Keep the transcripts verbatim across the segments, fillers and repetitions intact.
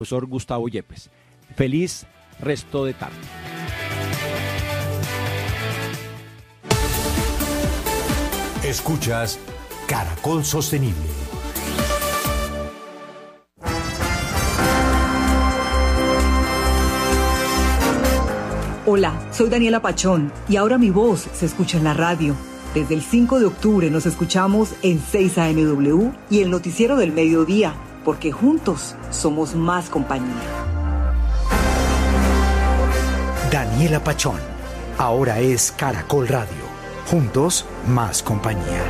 profesor Gustavo Yepes. Feliz resto de tarde. Escuchas Caracol Sostenible. Hola, soy Daniela Pachón y ahora mi voz se escucha en la radio. Desde el cinco de octubre nos escuchamos en seis A M W y el noticiero del mediodía, porque juntos somos más compañía. Daniela Pachón, ahora es Caracol Radio. Juntos, más compañía.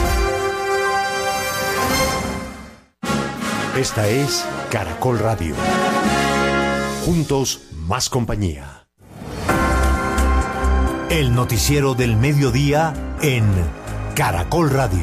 Esta es Caracol Radio. Juntos, más compañía. El noticiero del mediodía en Caracol Radio.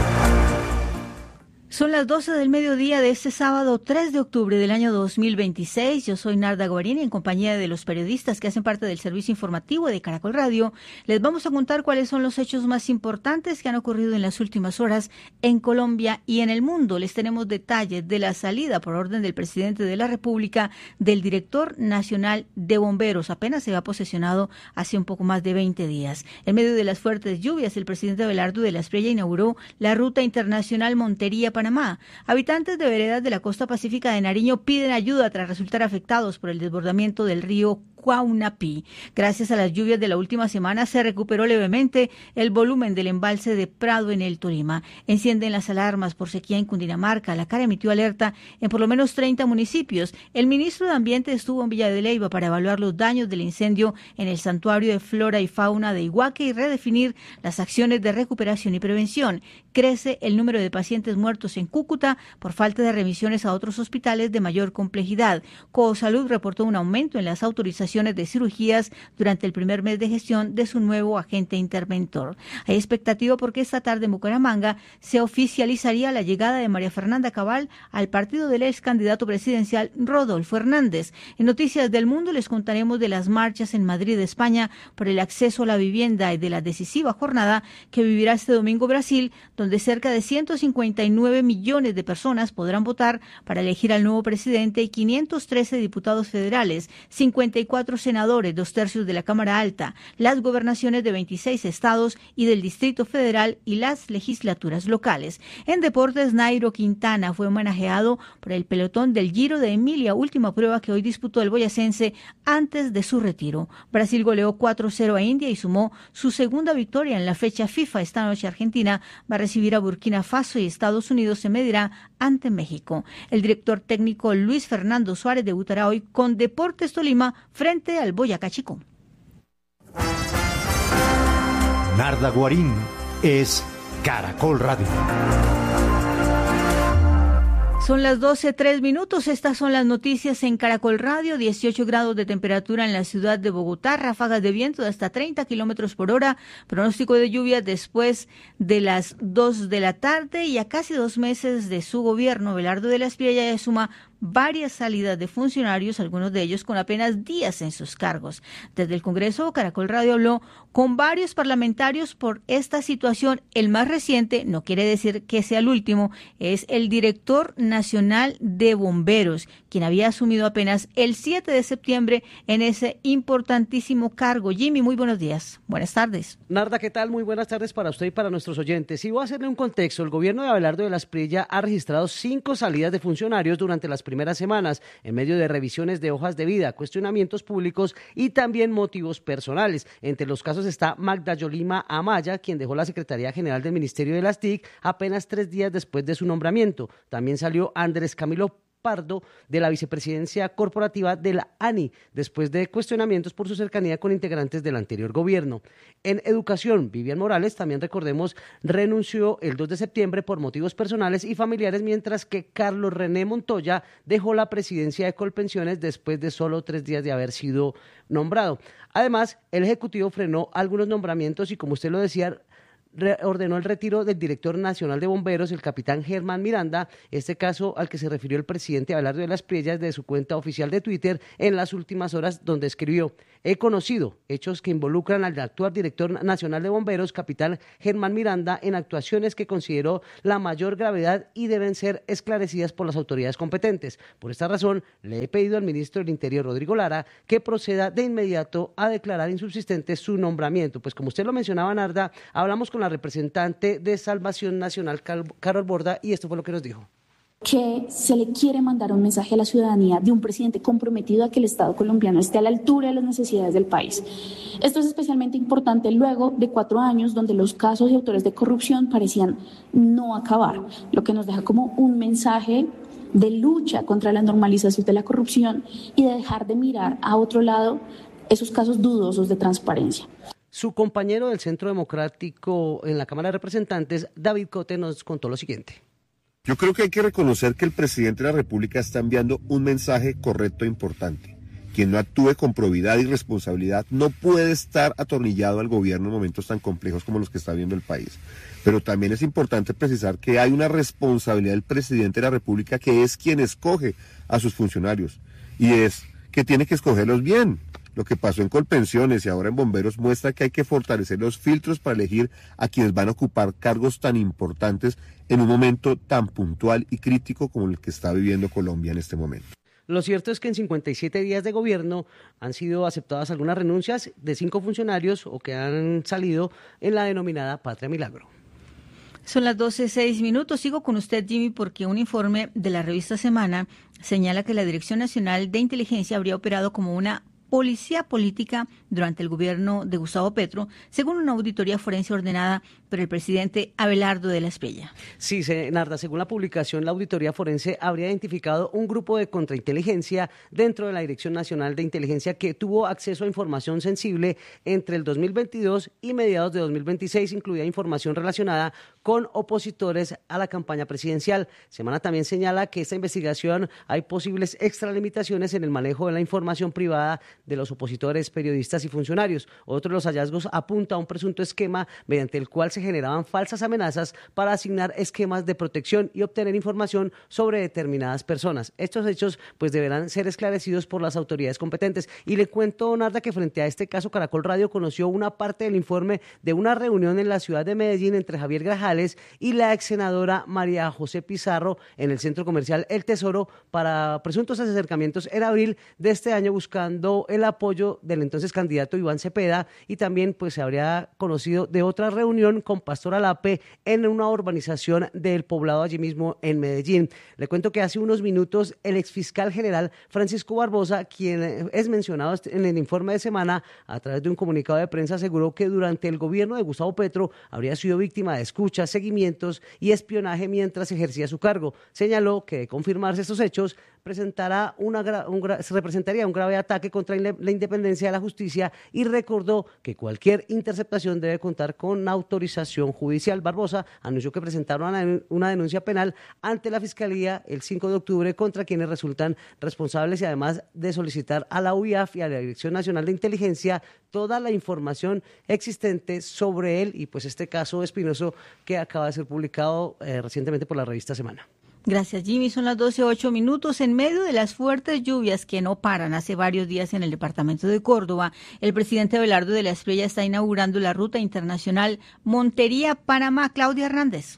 Son las doce del mediodía de este sábado tres de octubre del año dos mil veintiséis. Yo soy Narda Guarini, en compañía de los periodistas que hacen parte del servicio informativo de Caracol Radio. Les vamos a contar cuáles son los hechos más importantes que han ocurrido en las últimas horas en Colombia y en el mundo. Les tenemos detalles de la salida por orden del presidente de la República del director nacional de bomberos. Apenas se había posesionado hace un poco más de veinte días. En medio de las fuertes lluvias, el presidente Abelardo de la Espriella inauguró la ruta internacional Montería-Panamá. Habitantes de veredas de la costa pacífica de Nariño piden ayuda tras resultar afectados por el desbordamiento del río Cuauhnapí. Gracias a las lluvias de la última semana se recuperó levemente el volumen del embalse de Prado en el Tolima. Encienden las alarmas por sequía en Cundinamarca. La CARA emitió alerta en por lo menos treinta municipios. El ministro de Ambiente estuvo en Villa de Leyva para evaluar los daños del incendio en el santuario de flora y fauna de Iguaque y redefinir las acciones de recuperación y prevención. Crece el número de pacientes muertos en Cúcuta por falta de remisiones a otros hospitales de mayor complejidad. Cosalud reportó un aumento en las autorizaciones de cirugías durante el primer mes de gestión de su nuevo agente interventor. Hay expectativa porque esta tarde en Bucaramanga se oficializaría la llegada de María Fernanda Cabal al partido del ex candidato presidencial Rodolfo Hernández. En Noticias del Mundo les contaremos de las marchas en Madrid, España, por el acceso a la vivienda y de la decisiva jornada que vivirá este domingo Brasil, donde cerca de ciento cincuenta y nueve millones de personas podrán votar para elegir al nuevo presidente y quinientos trece diputados federales, cincuenta y cuatro senadores, dos tercios de la Cámara Alta, las gobernaciones de veintiséis estados y del Distrito Federal y las legislaturas locales. En deportes, Nairo Quintana fue homenajeado por el pelotón del Giro de Emilia, última prueba que hoy disputó el boyacense antes de su retiro. Brasil goleó cuatro cero a India y sumó su segunda victoria en la fecha FIFA. Esta noche Argentina va a recibir a Burkina Faso y Estados Unidos se medirá ante México. El director técnico Luis Fernando Suárez debutará hoy con Deportes Tolima frente al Boyacá Chicó. Narda Guarín es Caracol Radio. Son las doce, tres minutos. Estas son las noticias en Caracol Radio. dieciocho grados de temperatura en la ciudad de Bogotá, ráfagas de viento de hasta treinta kilómetros por hora, pronóstico de lluvias después de las dos de la tarde y a casi dos meses de su gobierno. Abelardo de la Espriella ya suma varias salidas de funcionarios, algunos de ellos con apenas días en sus cargos. Desde el Congreso, Caracol Radio habló con varios parlamentarios por esta situación. El más reciente, no quiere decir que sea el último, es el director nacional de bomberos, quien había asumido apenas el siete de septiembre en ese importantísimo cargo. Jimmy, muy buenos días. Buenas tardes. Narda, ¿qué tal? Muy buenas tardes para usted y para nuestros oyentes. Y voy a hacerle un contexto. El gobierno de Abelardo de la Espriella ha registrado cinco salidas de funcionarios durante las primeras semanas, en medio de revisiones de hojas de vida, cuestionamientos públicos y también motivos personales. Entre los casos está Magda Yolima Amaya, quien dejó la Secretaría General del Ministerio de las T I C apenas tres días después de su nombramiento. También salió Andrés Camilo Pardo de la vicepresidencia corporativa de la A N I, después de cuestionamientos por su cercanía con integrantes del anterior gobierno. En educación, Vivian Morales, también recordemos, renunció el dos de septiembre por motivos personales y familiares, mientras que Carlos René Montoya dejó la presidencia de Colpensiones después de solo tres días de haber sido nombrado. Además, el Ejecutivo frenó algunos nombramientos y, como usted lo decía, ordenó el retiro del director nacional de bomberos, el capitán Germán Miranda, este caso al que se refirió el presidente Abelardo de las Priellas de su cuenta oficial de Twitter en las últimas horas, donde escribió: he conocido hechos que involucran al actual director nacional de bomberos, capitán Germán Miranda, en actuaciones que consideró la mayor gravedad y deben ser esclarecidas por las autoridades competentes. Por esta razón, le he pedido al ministro del Interior, Rodrigo Lara, que proceda de inmediato a declarar insubsistente su nombramiento. Pues como usted lo mencionaba, Narda, hablamos con la representante de Salvación Nacional, Carol Borda, y esto fue lo que nos dijo. Que se le quiere mandar un mensaje a la ciudadanía de un presidente comprometido a que el Estado colombiano esté a la altura de las necesidades del país. Esto es especialmente importante luego de cuatro años donde los casos y autores de corrupción parecían no acabar, lo que nos deja como un mensaje de lucha contra la normalización de la corrupción y de dejar de mirar a otro lado esos casos dudosos de transparencia. Su compañero del Centro Democrático en la Cámara de Representantes, David Cote, nos contó lo siguiente. Yo creo que hay que reconocer que el presidente de la República está enviando un mensaje correcto e importante. Quien no actúe con probidad y responsabilidad no puede estar atornillado al gobierno en momentos tan complejos como los que está viviendo el país. Pero también es importante precisar que hay una responsabilidad del presidente de la República, que es quien escoge a sus funcionarios, y es que tiene que escogerlos bien. Lo que pasó en Colpensiones y ahora en Bomberos muestra que hay que fortalecer los filtros para elegir a quienes van a ocupar cargos tan importantes en un momento tan puntual y crítico como el que está viviendo Colombia en este momento. Lo cierto es que en cincuenta y siete días de gobierno han sido aceptadas algunas renuncias de cinco funcionarios o que han salido en la denominada Patria Milagro. Son las doce seis minutos. Sigo con usted, Jimmy, porque un informe de la revista Semana señala que la Dirección Nacional de Inteligencia habría operado como una policía política durante el gobierno de Gustavo Petro, según una auditoría forense ordenada por el presidente Abelardo de la Espriella. Sí, Narda, según la publicación, la auditoría forense habría identificado un grupo de contrainteligencia dentro de la Dirección Nacional de Inteligencia que tuvo acceso a información sensible entre el dos mil veintidós y mediados de dos mil veintiséis, incluida información relacionada con opositores a la campaña presidencial. Semana también señala que esta investigación hay posibles extralimitaciones en el manejo de la información privada de los opositores, periodistas y funcionarios. Otro de los hallazgos apunta a un presunto esquema mediante el cual se generaban falsas amenazas para asignar esquemas de protección y obtener información sobre determinadas personas. Estos hechos pues deberán ser esclarecidos por las autoridades competentes. Y le cuento, Narda, que frente a este caso, Caracol Radio conoció una parte del informe de una reunión en la ciudad de Medellín entre Javier Grajales y la ex senadora María José Pizarro en el centro comercial El Tesoro para presuntos acercamientos en abril de este año, buscando el apoyo del entonces candidato Iván Cepeda, y también pues se habría conocido de otra reunión con Pastor Alape en una urbanización del Poblado allí mismo en Medellín. Le cuento que hace unos minutos el exfiscal general Francisco Barbosa, quien es mencionado en el informe de Semana, a través de un comunicado de prensa aseguró que durante el gobierno de Gustavo Petro habría sido víctima de escuchas, seguimientos y espionaje mientras ejercía su cargo. Señaló que de confirmarse estos hechos presentará una, un, se representaría un grave ataque contra la independencia de la justicia, y recordó que cualquier interceptación debe contar con autorización judicial. Barbosa anunció que presentaron una denuncia penal ante la Fiscalía el cinco de octubre contra quienes resultan responsables, y además de solicitar a la U I A F y a la Dirección Nacional de Inteligencia toda la información existente sobre él y pues este caso espinoso que acaba de ser publicado eh, recientemente por la revista Semana. Gracias, Jimmy. Son las doce ocho minutos. En medio de las fuertes lluvias que no paran hace varios días en el departamento de Córdoba, el presidente Abelardo de la Espriella está inaugurando la ruta internacional Montería-Panamá. Claudia Hernández.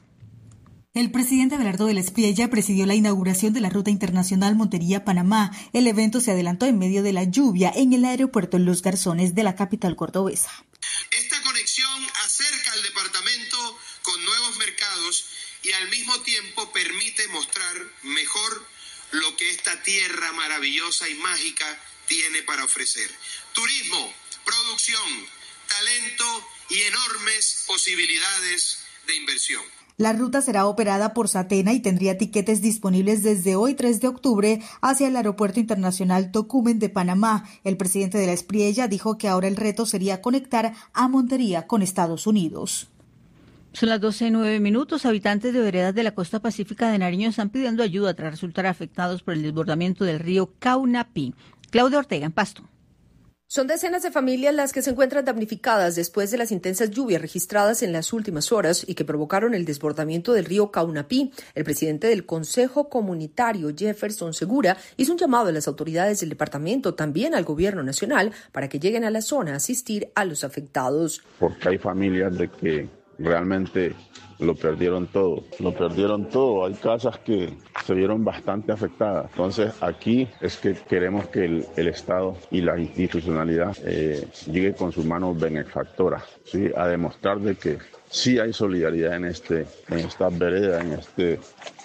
El presidente Abelardo de la Espriella presidió la inauguración de la ruta internacional Montería-Panamá. El evento se adelantó en medio de la lluvia en el aeropuerto Los Garzones de la capital cordobesa. Esta conexión acerca al departamento con nuevos mercados y al mismo tiempo permite mostrar mejor lo que esta tierra maravillosa y mágica tiene para ofrecer. Turismo, producción, talento y enormes posibilidades de inversión. La ruta será operada por Satena y tendría tiquetes disponibles desde hoy, tres de octubre, hacia el Aeropuerto Internacional Tocumen de Panamá. El presidente de la Espriella dijo que ahora el reto sería conectar a Montería con Estados Unidos. Son las doce nueve minutos. Habitantes de veredas de la costa pacífica de Nariño están pidiendo ayuda tras resultar afectados por el desbordamiento del río Caunapí. Claudia Ortega, en Pasto. Son decenas de familias las que se encuentran damnificadas después de las intensas lluvias registradas en las últimas horas y que provocaron el desbordamiento del río Caunapí. El presidente del Consejo Comunitario, Jefferson Segura, hizo un llamado a las autoridades del departamento, también al gobierno nacional, para que lleguen a la zona a asistir a los afectados. Porque hay familias de que realmente lo perdieron todo, lo perdieron todo. Hay casas que se vieron bastante afectadas. Entonces aquí es que queremos que el, el Estado y la institucionalidad eh, llegue con sus manos benefactoras, ¿sí? A demostrar de que sí hay solidaridad en, este, en esta vereda, en este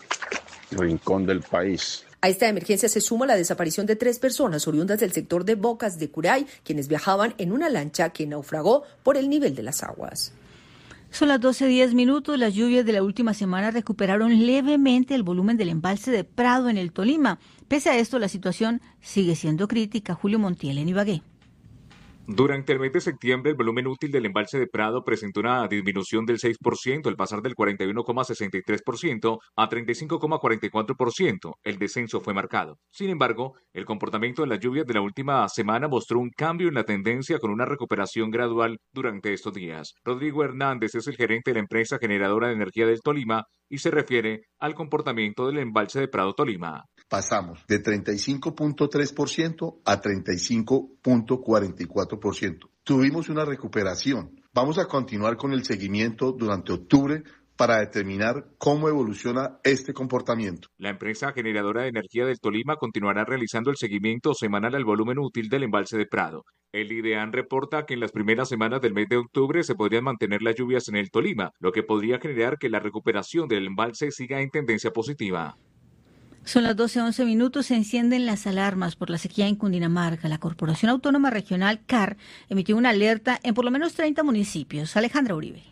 rincón del país. A esta emergencia se suma la desaparición de tres personas oriundas del sector de Bocas de Curay, quienes viajaban en una lancha que naufragó por el nivel de las aguas. Son las doce diez minutos. Las lluvias de la última semana recuperaron levemente el volumen del embalse de Prado en el Tolima. Pese a esto, la situación sigue siendo crítica. Julio Montiel en Ibagué. Durante el mes de septiembre, el volumen útil del embalse de Prado presentó una disminución del seis por ciento, al pasar del cuarenta y uno coma sesenta y tres por ciento a treinta y cinco coma cuarenta y cuatro por ciento. El descenso fue marcado. Sin embargo, el comportamiento de las lluvias de la última semana mostró un cambio en la tendencia con una recuperación gradual durante estos días. Rodrigo Hernández es el gerente de la empresa generadora de energía del Tolima y se refiere al comportamiento del embalse de Prado Tolima. Pasamos de treinta y cinco punto tres por ciento a treinta y cinco punto cuarenta y cuatro por ciento. Tuvimos una recuperación. Vamos a continuar con el seguimiento durante octubre para determinar cómo evoluciona este comportamiento. La empresa generadora de energía del Tolima continuará realizando el seguimiento semanal al volumen útil del embalse de Prado. El IDEAN reporta que en las primeras semanas del mes de octubre se podrían mantener las lluvias en el Tolima, lo que podría generar que la recuperación del embalse siga en tendencia positiva. Son las doce once minutos, se encienden las alarmas por la sequía en Cundinamarca. La Corporación Autónoma Regional C A R emitió una alerta en por lo menos treinta municipios. Alejandra Uribe.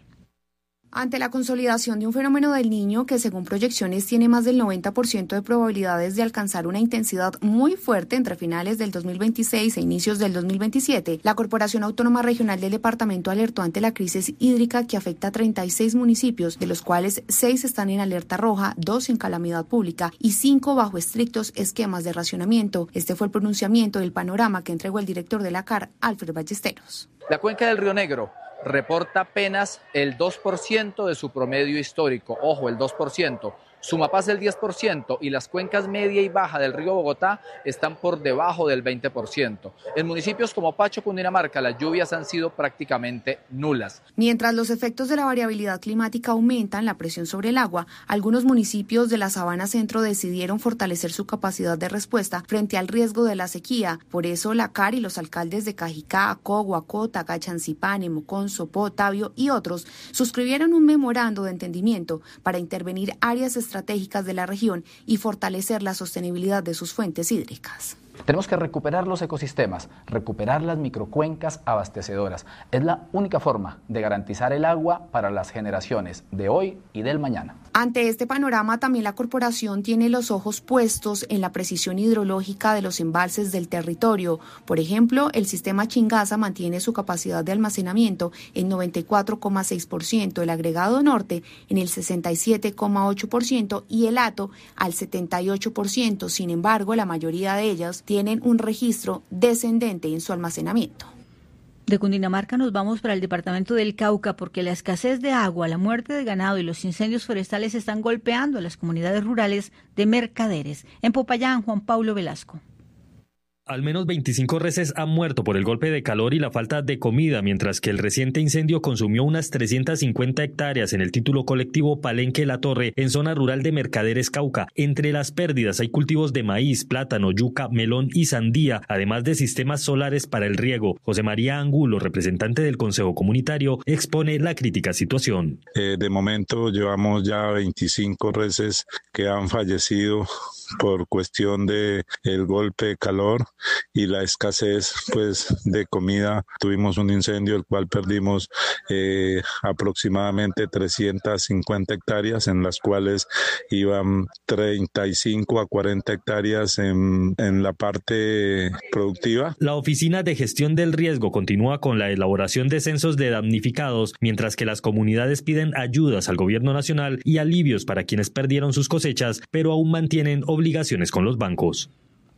Ante la consolidación de un fenómeno del Niño que según proyecciones tiene más del noventa por ciento de probabilidades de alcanzar una intensidad muy fuerte entre finales del dos mil veintiséis e inicios del dos mil veintisiete, la Corporación Autónoma Regional del Departamento alertó ante la crisis hídrica que afecta a treinta y seis municipios, de los cuales seis están en alerta roja, dos en calamidad pública y cinco bajo estrictos esquemas de racionamiento. Este fue el pronunciamiento del panorama que entregó el director de la C A R, Alfred Ballesteros. La cuenca del Río Negro reporta apenas el dos por ciento de su promedio histórico. Ojo, el dos por ciento. Sumapaz el diez por ciento y las cuencas media y baja del río Bogotá están por debajo del veinte por ciento. En municipios como Pacho, Cundinamarca, las lluvias han sido prácticamente nulas. Mientras los efectos de la variabilidad climática aumentan la presión sobre el agua, algunos municipios de la Sabana Centro decidieron fortalecer su capacidad de respuesta frente al riesgo de la sequía. Por eso la C A R y los alcaldes de Cajicá, Cogua, Cota, Gachancipane, Mocón, Sopó, Tabio y otros suscribieron un memorando de entendimiento para intervenir áreas estratégicas de la región y fortalecer la sostenibilidad de sus fuentes hídricas. Tenemos que recuperar los ecosistemas, recuperar las microcuencas abastecedoras. Es la única forma de garantizar el agua para las generaciones de hoy y del mañana. Ante este panorama, también la corporación tiene los ojos puestos en la precisión hidrológica de los embalses del territorio. Por ejemplo, el sistema Chingaza mantiene su capacidad de almacenamiento en noventa y cuatro coma seis por ciento, el agregado norte en el sesenta y siete coma ocho por ciento y el Hato al setenta y ocho por ciento. Sin embargo, la mayoría de ellas tienen un registro descendente en su almacenamiento. De Cundinamarca nos vamos para el departamento del Cauca porque la escasez de agua, la muerte de ganado y los incendios forestales están golpeando a las comunidades rurales de mercaderes. En Popayán, Juan Pablo Velasco. Al menos veinticinco reses han muerto por el golpe de calor y la falta de comida, mientras que el reciente incendio consumió unas trescientas cincuenta hectáreas en el título colectivo Palenque La Torre, en zona rural de Mercaderes, Cauca. Entre las pérdidas hay cultivos de maíz, plátano, yuca, melón y sandía, además de sistemas solares para el riego. José María Angulo, representante del Consejo Comunitario, expone la crítica situación. Eh, de momento llevamos ya veinticinco reses que han fallecido por cuestión de el golpe de calor y la escasez pues de comida. Tuvimos un incendio el cual perdimos eh, aproximadamente trescientas cincuenta hectáreas, en las cuales iban treinta y cinco a cuarenta hectáreas en, en la parte productiva. La Oficina de Gestión del Riesgo continúa con la elaboración de censos de damnificados, mientras que las comunidades piden ayudas al gobierno nacional y alivios para quienes perdieron sus cosechas, pero aún mantienen obligaciones con los bancos.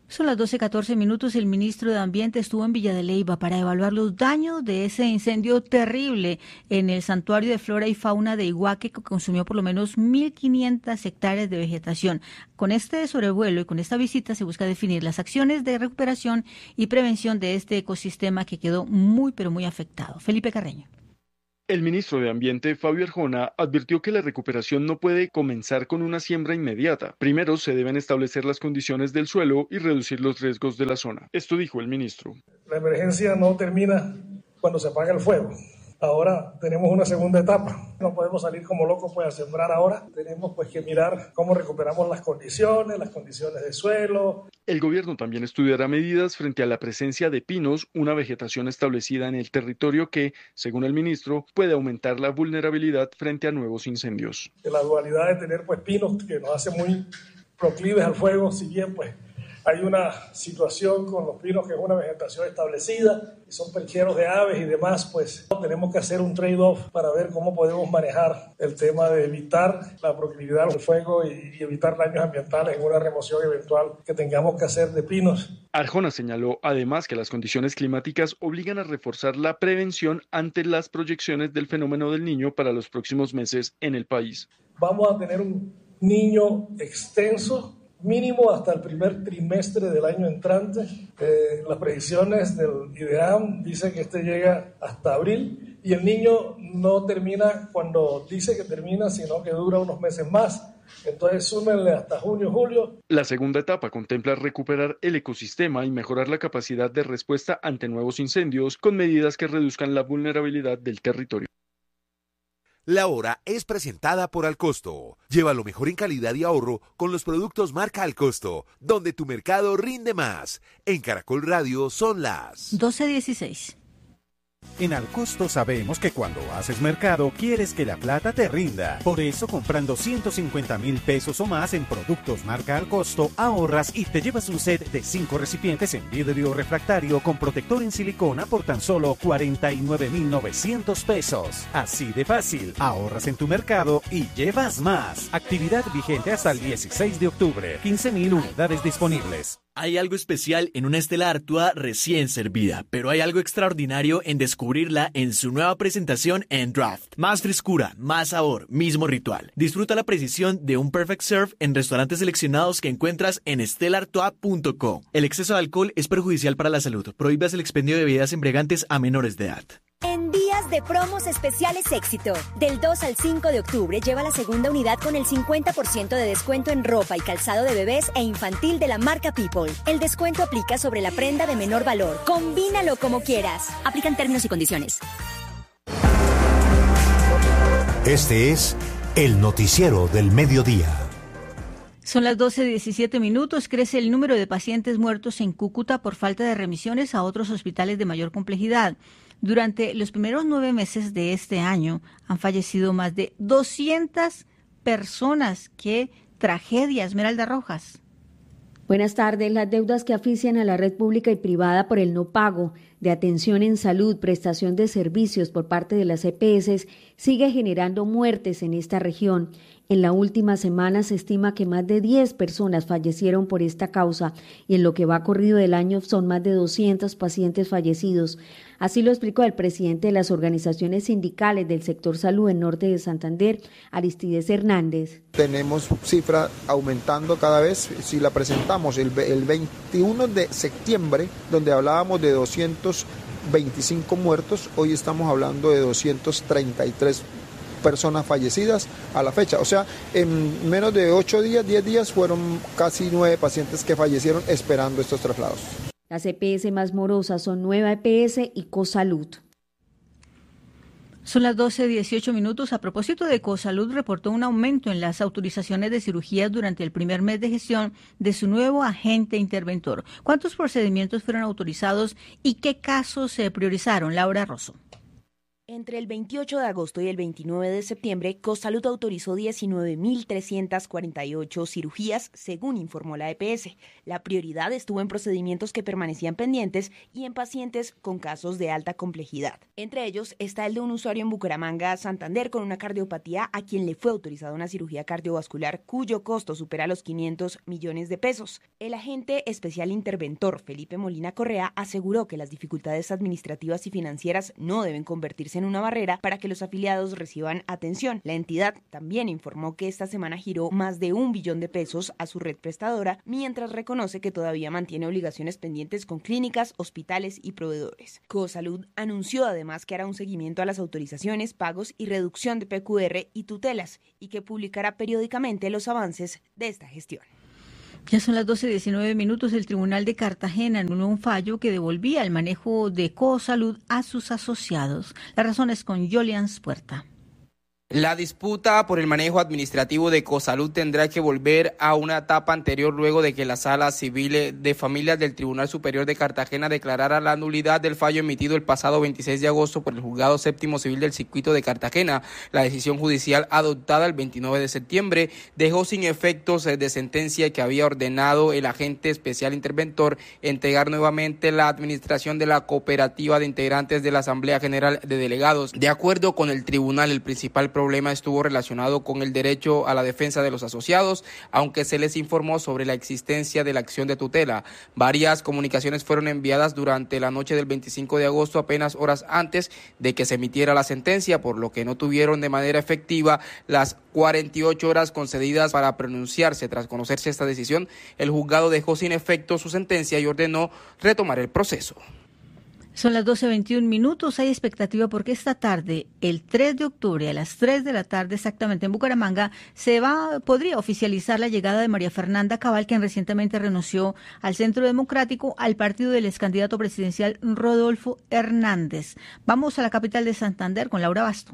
Son las doce catorce minutos. El ministro de Ambiente estuvo en Villa de Leyva para evaluar los daños de ese incendio terrible en el Santuario de Flora y Fauna de Iguaque, que consumió por lo menos mil quinientas hectáreas de vegetación. Con este sobrevuelo y con esta visita se busca definir las acciones de recuperación y prevención de este ecosistema que quedó muy, pero muy afectado. Felipe Carreño. El ministro de Ambiente, Fabio Arjona, advirtió que la recuperación no puede comenzar con una siembra inmediata. Primero se deben establecer las condiciones del suelo y reducir los riesgos de la zona. Esto dijo el ministro. La emergencia no termina cuando se apaga el fuego. Ahora tenemos una segunda etapa. No podemos salir como locos pues a sembrar ahora. Tenemos pues que mirar cómo recuperamos las condiciones, las condiciones de suelo. El gobierno también estudiará medidas frente a la presencia de pinos, una vegetación establecida en el territorio que, según el ministro, puede aumentar la vulnerabilidad frente a nuevos incendios. La dualidad de tener pues pinos que nos hace muy proclives al fuego, si bien pues hay una situación con los pinos que es una vegetación establecida y son percheros de aves y demás, pues tenemos que hacer un trade-off para ver cómo podemos manejar el tema de evitar la proclividad al fuego y, y evitar daños ambientales en una remoción eventual que tengamos que hacer de pinos. Arjona señaló además que las condiciones climáticas obligan a reforzar la prevención ante las proyecciones del fenómeno del Niño para los próximos meses en el país. Vamos a tener un Niño extenso, mínimo hasta el primer trimestre del año entrante. Eh, las predicciones del IDEAM dicen que este llega hasta abril y el Niño no termina cuando dice que termina, sino que dura unos meses más. Entonces súmenle hasta junio, julio. La segunda etapa contempla recuperar el ecosistema y mejorar la capacidad de respuesta ante nuevos incendios con medidas que reduzcan la vulnerabilidad del territorio. La hora es presentada por Alcosto. Lleva lo mejor en calidad y ahorro con los productos marca Alcosto, donde tu mercado rinde más. En Caracol Radio son las doce dieciséis. En Alcosto sabemos que cuando haces mercado quieres que la plata te rinda. Por eso, comprando ciento cincuenta mil pesos o más en productos marca Alcosto, ahorras y te llevas un set de cinco recipientes en vidrio refractario con protector en silicona por tan solo cuarenta y nueve mil novecientos pesos. Así de fácil, ahorras en tu mercado y llevas más. Actividad vigente hasta el dieciséis de octubre. quince mil unidades disponibles. Hay algo especial en una Stella Artois recién servida, pero hay algo extraordinario en descubrirla en su nueva presentación en Draft. Más frescura, más sabor, mismo ritual. Disfruta la precisión de un Perfect Serve en restaurantes seleccionados que encuentras en stella artois punto com. El exceso de alcohol es perjudicial para la salud. Prohíbas el expendio de bebidas embriagantes a menores de edad. En días de promos especiales Éxito, del dos al cinco de octubre lleva la segunda unidad con el cincuenta por ciento de descuento en ropa y calzado de bebés e infantil de la marca People. El descuento aplica sobre la prenda de menor valor. Combínalo como quieras. Aplican términos y condiciones. Este es el noticiero del mediodía. Son las doce diecisiete minutos. Crece el número de pacientes muertos en Cúcuta por falta de remisiones a otros hospitales de mayor complejidad. Durante los primeros nueve meses de este año han fallecido más de doscientas personas. ¡Qué tragedia, Esmeralda Rojas! Buenas tardes. Las deudas que asfixian a la red pública y privada por el no pago de atención en salud, prestación de servicios por parte de las E P S sigue generando muertes en esta región. En la última semana se estima que más de diez personas fallecieron por esta causa y en lo que va corrido del año son más de doscientos pacientes fallecidos. Así lo explicó el presidente de las organizaciones sindicales del sector salud en Norte de Santander, Aristides Hernández. Tenemos cifra aumentando cada vez. Si la presentamos el, el veintiuno de septiembre, donde hablábamos de doscientos veinticinco muertos, hoy estamos hablando de doscientos treinta y tres personas fallecidas a la fecha. O sea, en menos de ocho días, diez días, fueron casi nueve pacientes que fallecieron esperando estos traslados. Las E P S más morosas son Nueva E P S y Cosalud. Son las doce dieciocho minutos. A propósito de Cosalud, reportó un aumento en las autorizaciones de cirugías durante el primer mes de gestión de su nuevo agente interventor. ¿Cuántos procedimientos fueron autorizados y qué casos se priorizaron? Laura Rosso. Entre el veintiocho de agosto y el veintinueve de septiembre, Cosalud autorizó diecinueve mil trescientas cuarenta y ocho cirugías, según informó la E P S. La prioridad estuvo en procedimientos que permanecían pendientes y en pacientes con casos de alta complejidad. Entre ellos está el de un usuario en Bucaramanga, Santander, con una cardiopatía a quien le fue autorizada una cirugía cardiovascular cuyo costo supera los quinientos millones de pesos. El agente especial interventor Felipe Molina Correa aseguró que las dificultades administrativas y financieras no deben convertirse en una barrera para que los afiliados reciban atención. La entidad también informó que esta semana giró más de un billón de pesos a su red prestadora, mientras reconoce que todavía mantiene obligaciones pendientes con clínicas, hospitales y proveedores. Cosalud anunció además que hará un seguimiento a las autorizaciones, pagos y reducción de P Q R y tutelas y que publicará periódicamente los avances de esta gestión. Ya son las doce diecinueve minutos. El Tribunal de Cartagena anuló un fallo que devolvía el manejo de Cosalud a sus asociados. La razón es con Jolians Puerta. La disputa por el manejo administrativo de Cosalud tendrá que volver a una etapa anterior luego de que la Sala Civil de Familias del Tribunal Superior de Cartagena declarara la nulidad del fallo emitido el pasado veintiséis de agosto por el Juzgado Séptimo Civil del Circuito de Cartagena. La decisión judicial adoptada el veintinueve de septiembre dejó sin efectos de sentencia que había ordenado el agente especial interventor entregar nuevamente la administración de la cooperativa de integrantes de la Asamblea General de Delegados. De acuerdo con el tribunal, el principal problema El problema estuvo relacionado con el derecho a la defensa de los asociados, aunque se les informó sobre la existencia de la acción de tutela. Varias comunicaciones fueron enviadas durante la noche del veinticinco de agosto, apenas horas antes de que se emitiera la sentencia, por lo que no tuvieron de manera efectiva las cuarenta y ocho horas concedidas para pronunciarse. Tras conocerse esta decisión, el juzgado dejó sin efecto su sentencia y ordenó retomar el proceso. Son las doce veintiún minutos. Hay expectativa porque esta tarde, el tres de octubre, a las tres de la tarde exactamente en Bucaramanga, se va, podría oficializar la llegada de María Fernanda Cabal, quien recientemente renunció al Centro Democrático, al partido del excandidato presidencial Rodolfo Hernández. Vamos a la capital de Santander con Laura Basto.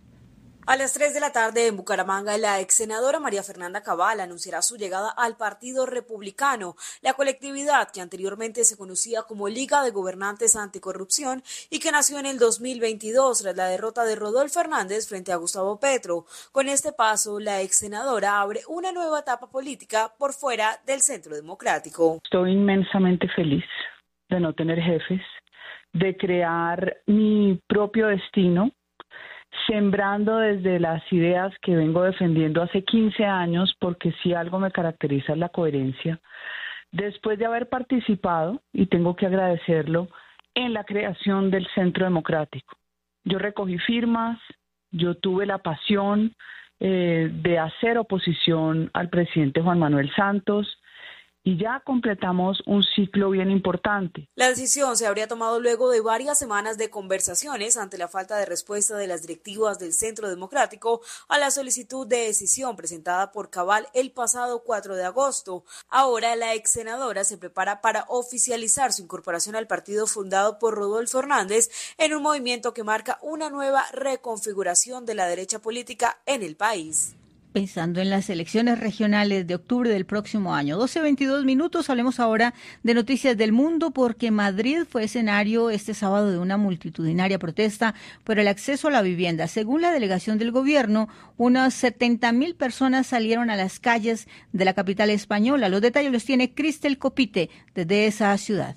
A las tres de la tarde en Bucaramanga, la ex senadora María Fernanda Cabal anunciará su llegada al Partido Republicano, la colectividad que anteriormente se conocía como Liga de Gobernantes Anticorrupción y que nació en el dos mil veintidós tras la derrota de Rodolfo Hernández frente a Gustavo Petro. Con este paso, la ex senadora abre una nueva etapa política por fuera del Centro Democrático. Estoy inmensamente feliz de no tener jefes, de crear mi propio destino, sembrando desde las ideas que vengo defendiendo hace quince años, porque si algo me caracteriza es la coherencia. Después de haber participado, y tengo que agradecerlo, en la creación del Centro Democrático. Yo recogí firmas, yo tuve la pasión eh, de hacer oposición al presidente Juan Manuel Santos, y ya completamos un ciclo bien importante. La decisión se habría tomado luego de varias semanas de conversaciones ante la falta de respuesta de las directivas del Centro Democrático a la solicitud de decisión presentada por Cabal el pasado cuatro de agosto. Ahora la ex senadora se prepara para oficializar su incorporación al partido fundado por Rodolfo Hernández en un movimiento que marca una nueva reconfiguración de la derecha política en el país. Pensando en las elecciones regionales de octubre del próximo año. doce veintidós minutos, hablemos ahora de noticias del mundo porque Madrid fue escenario este sábado de una multitudinaria protesta por el acceso a la vivienda. Según la delegación del gobierno, unas setenta mil personas salieron a las calles de la capital española. Los detalles los tiene Cristel Copite desde esa ciudad.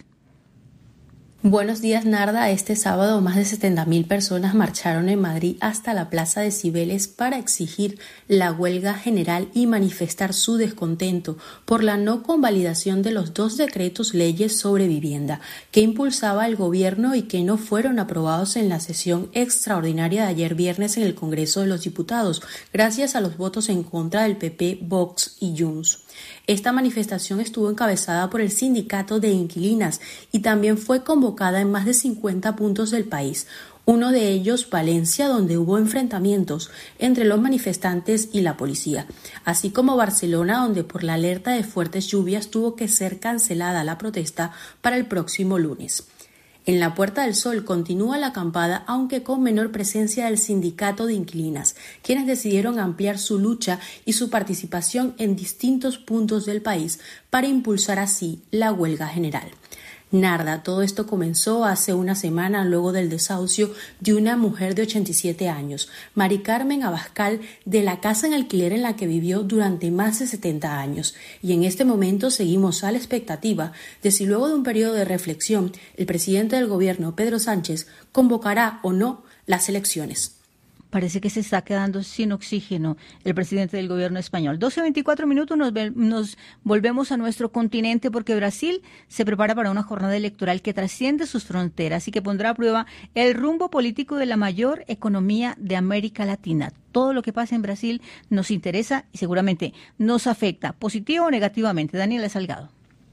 Buenos días, Narda. Este sábado más de setenta mil personas marcharon en Madrid hasta la Plaza de Cibeles para exigir la huelga general y manifestar su descontento por la no convalidación de los dos decretos leyes sobre vivienda que impulsaba el gobierno y que no fueron aprobados en la sesión extraordinaria de ayer viernes en el Congreso de los Diputados, gracias a los votos en contra del P P, Vox y Junts. Esta manifestación estuvo encabezada por el sindicato de inquilinas y también fue convocada en más de cincuenta puntos del país. Uno de ellos, Valencia, donde hubo enfrentamientos entre los manifestantes y la policía, así como Barcelona, donde por la alerta de fuertes lluvias tuvo que ser cancelada la protesta para el próximo lunes. En la Puerta del Sol continúa la acampada, aunque con menor presencia del sindicato de inquilinas, quienes decidieron ampliar su lucha y su participación en distintos puntos del país para impulsar así la huelga general. Narda, todo esto comenzó hace una semana luego del desahucio de una mujer de ochenta y siete años, Mari Carmen Abascal, de la casa en alquiler en la que vivió durante más de setenta años. Y en este momento seguimos a la expectativa de si luego de un periodo de reflexión el presidente del gobierno, Pedro Sánchez, convocará o no las elecciones. Parece que se está quedando sin oxígeno el presidente del gobierno español. doce veinticuatro minutos, nos, nos volvemos a nuestro continente porque Brasil se prepara para una jornada electoral que trasciende sus fronteras y que pondrá a prueba el rumbo político de la mayor economía de América Latina. Todo lo que pasa en Brasil nos interesa y seguramente nos afecta, positivo o negativamente. Daniela Salgado.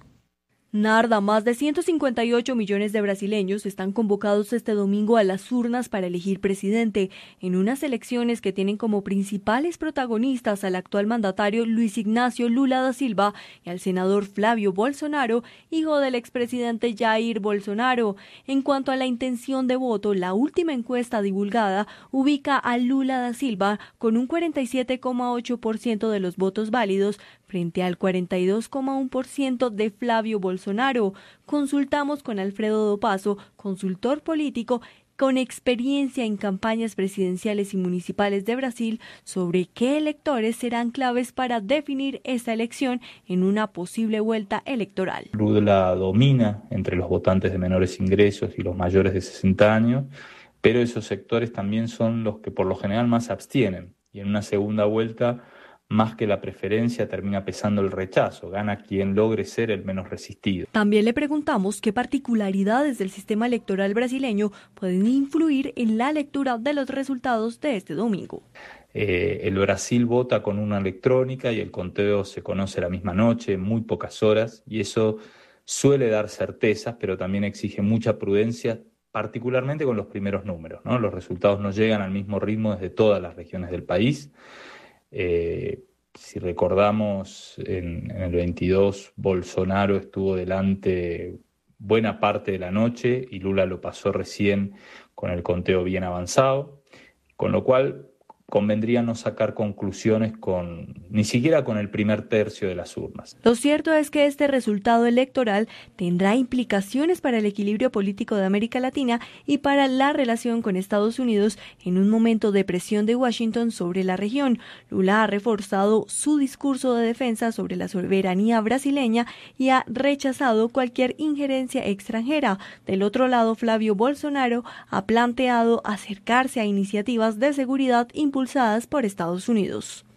Narda, más de ciento cincuenta y ocho millones de brasileños están convocados este domingo a las urnas para elegir presidente, en unas elecciones que tienen como principales protagonistas al actual mandatario Luis Ignacio Lula da Silva y al senador Flávio Bolsonaro, hijo del expresidente Jair Bolsonaro. En cuanto a la intención de voto, la última encuesta divulgada ubica a Lula da Silva con un cuarenta y siete coma ocho por ciento de los votos válidos, frente al cuarenta y dos coma uno por ciento de Flávio Bolsonaro. Consultamos con Alfredo Dopazo, consultor político con experiencia en campañas presidenciales y municipales de Brasil, sobre qué electores serán claves para definir esta elección en una posible vuelta electoral. Lula domina entre los votantes de menores ingresos y los mayores de sesenta años, pero esos sectores también son los que por lo general más se abstienen, y en una segunda vuelta, más que la preferencia, termina pesando el rechazo, gana quien logre ser el menos resistido. También le preguntamos qué particularidades del sistema electoral brasileño pueden influir en la lectura de los resultados de este domingo. Eh, el Brasil vota con una electrónica y el conteo se conoce la misma noche, en muy pocas horas, y eso suele dar certezas, pero también exige mucha prudencia, particularmente con los primeros números, ¿no? Los resultados no llegan al mismo ritmo desde todas las regiones del país. Eh, si recordamos, en, en el veintidós Bolsonaro estuvo delante buena parte de la noche y Lula lo pasó recién con el conteo bien avanzado, con lo cual convendría no sacar conclusiones con ni siquiera con el primer tercio de las urnas. Lo cierto es que este resultado electoral tendrá implicaciones para el equilibrio político de América Latina y para la relación con Estados Unidos en un momento de presión de Washington sobre la región. Lula ha reforzado su discurso de defensa sobre la soberanía brasileña y ha rechazado cualquier injerencia extranjera. Del otro lado, Flávio Bolsonaro ha planteado acercarse a iniciativas de seguridad impulsadas por Estados Unidos.